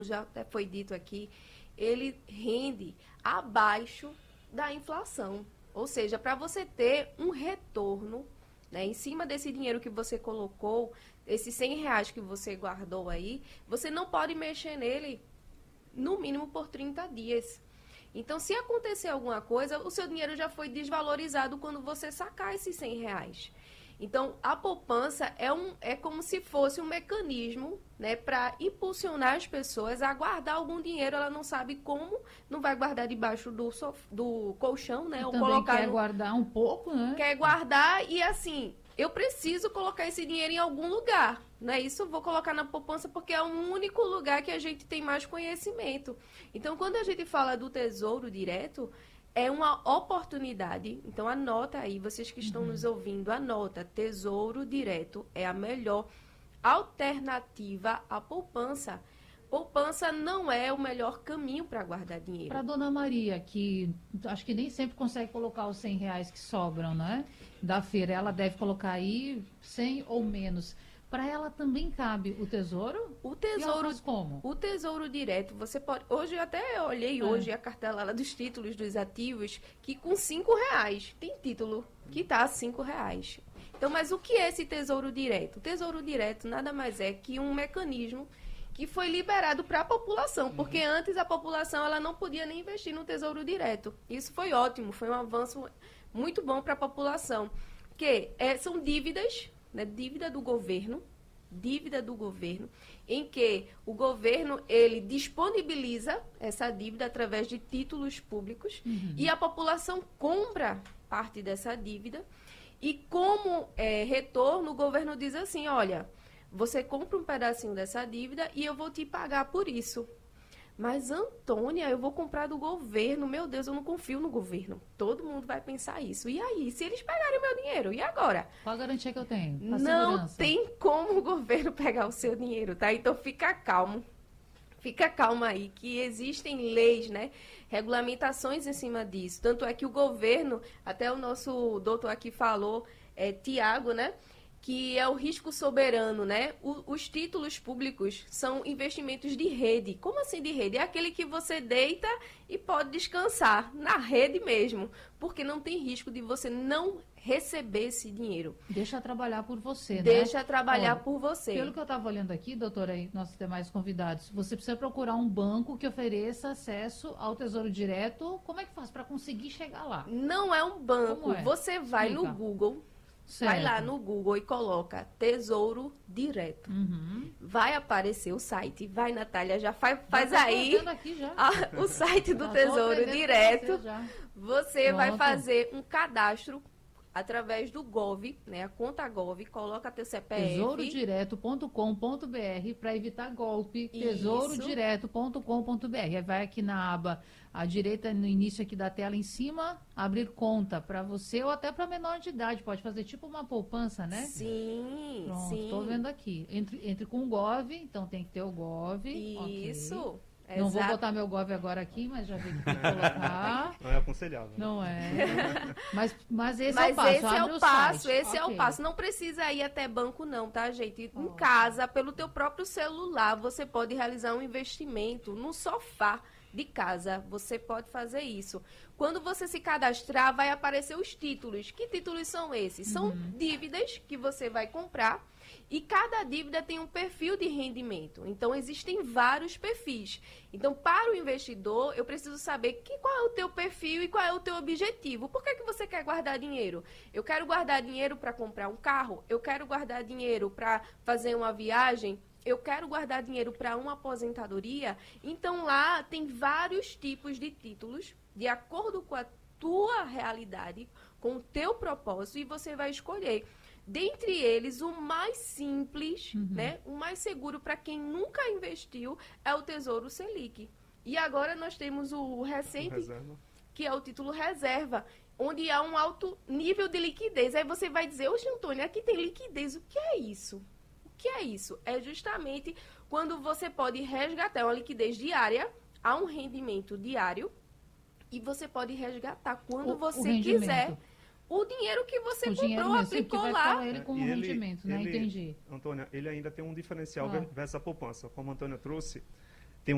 já até foi dito aqui, ele rende abaixo da inflação. Ou seja, para você ter um retorno, né, em cima desse dinheiro que você colocou, esses R$ 100 que você guardou aí, você não pode mexer nele no mínimo por 30 dias. Então, se acontecer alguma coisa, o seu dinheiro já foi desvalorizado quando você sacar esses R$ 100. Então, a poupança é como se fosse um mecanismo, né, para impulsionar as pessoas a guardar algum dinheiro. Ela não sabe como, não vai guardar debaixo do colchão, né? E Ou também colocar quer guardar um pouco, né? quer guardar e assim, eu preciso colocar esse dinheiro em algum lugar, não é isso? Vou colocar na poupança porque é o único lugar que a gente tem mais conhecimento. Então, quando a gente fala do Tesouro Direto, é uma oportunidade. Então, anota aí, vocês que estão nos ouvindo, anota. Tesouro Direto é a melhor alternativa à poupança. Poupança não é o melhor caminho para guardar dinheiro. Para Dona Maria, que acho que nem sempre consegue colocar os R$ 100 que sobram, né? Da feira, ela deve colocar aí 100 ou menos. Para ela também cabe o tesouro? O E ela tesouro, faz como? o tesouro direto, você pode. Hoje eu até olhei hoje a cartela lá dos títulos dos ativos, que com R$ 5 tem título que tá R$ 5. Então, mas o que é esse tesouro direto? O tesouro direto nada mais é que um mecanismo que foi liberado para a população, porque antes a população ela não podia nem investir no tesouro direto. Isso foi ótimo, foi um avanço muito bom para a população, que são dívidas, né, dívida do governo, em que o governo ele disponibiliza essa dívida através de títulos públicos e a população compra parte dessa dívida e como retorno o governo diz assim, olha, você compra um pedacinho dessa dívida e eu vou te pagar por isso. Mas, Antônia, eu vou comprar do governo. Meu Deus, eu não confio no governo. Todo mundo vai pensar isso. E aí, se eles pegarem o meu dinheiro? E agora? Qual a garantia que eu tenho? A Não segurança. tem como o governo pegar o seu dinheiro, tá? Então, fica calmo. Fica calma aí, que existem leis, né? Regulamentações em cima disso. Tanto é que o governo, até o nosso doutor aqui falou, Tiago, né? Que é o risco soberano, né? Os títulos públicos são investimentos de rede. Como assim de rede? É aquele que você deita e pode descansar na rede mesmo, porque não tem risco de você não receber esse dinheiro. Deixa trabalhar por você, né? Deixa trabalhar Olha, por você. Pelo que eu estava olhando aqui, doutora, e nossos demais convidados, você precisa procurar um banco que ofereça acesso ao Tesouro Direto. Como é que faz para conseguir chegar lá? Não é um banco. Como é? Você vai Explica. no Google, Certo. vai lá no Google e coloca Tesouro Direto. Vai aparecer o site. Vai, Natália, já faz Já tô aí vendo aqui já. o site do Já tô Tesouro aprendendo com Direto. você já. Você vai Pronto. fazer um cadastro através do Gov, né? A conta Gov, coloca teu CPF. tesourodireto.com.br para evitar golpe. Isso. tesourodireto.com.br. Aí vai aqui na aba à direita, no início aqui da tela em cima, abrir conta para você ou até para menor de idade. Pode fazer tipo uma poupança, né? Sim, Pronto, sim. estou vendo aqui. Entre com o Gov, então tem que ter o Gov. Isso. Ok. Não vou Exato. botar meu Gov agora aqui, mas já vi que tem que colocar. Não é aconselhável. Não é. Mas esse Mas é o passo. esse é Abre o passo, site. esse é o Ok. passo. Não precisa ir até banco não, tá, gente? Em Ótimo. casa, pelo teu próprio celular, você pode realizar um investimento no sofá de casa. Você pode fazer isso. Quando você se cadastrar, vai aparecer os títulos. Que títulos são esses? São dívidas que você vai comprar e cada dívida tem um perfil de rendimento. Então, existem vários perfis. Então, para o investidor, eu preciso saber qual é o teu perfil e qual é o teu objetivo. Por que você quer guardar dinheiro? Eu quero guardar dinheiro para comprar um carro? Eu quero guardar dinheiro para fazer uma viagem? Eu quero guardar dinheiro para uma aposentadoria? Então, lá tem vários tipos de títulos, de acordo com a tua realidade, com o teu propósito, e você vai escolher. Dentre eles, o mais simples, né, o mais seguro para quem nunca investiu é o Tesouro Selic. E agora nós temos o recente, Reserva. que é o título reserva, onde há um alto nível de liquidez. Aí você vai dizer, oxe, Antônio, aqui tem liquidez, o que é isso? O que é isso? É justamente quando você pode resgatar uma liquidez diária, há um rendimento diário, e você pode resgatar quando O você rendimento. quiser o dinheiro que você O dinheiro comprou, mesmo, sim, porque aplicou vai ficar lá. ele com E rendimento, né? Entendi. Antônia, ele ainda tem um diferencial versus a poupança. Como a Antônia trouxe,